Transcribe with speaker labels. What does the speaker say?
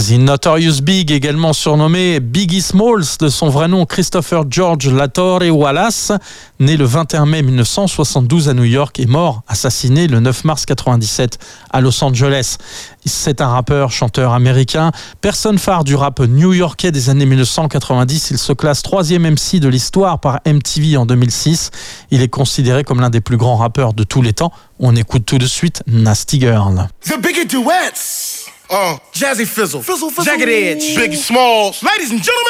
Speaker 1: The Notorious Big, également surnommé Biggie Smalls, de son vrai nom Christopher George Latore Wallace, né le 21 mai 1972 à New York et mort, assassiné le 9 mars 97 à Los Angeles. C'est un rappeur, chanteur américain, personne phare du rap new-yorkais des années 1990. Il se classe 3e MC de l'histoire par MTV en 2006. Il est considéré comme l'un des plus grands rappeurs de tous les temps. On écoute tout de suite Nasty Girl.
Speaker 2: The Biggie Duets. Jazzy Fizzle. Jagged Edge. Biggie Smalls. Ladies and gentlemen.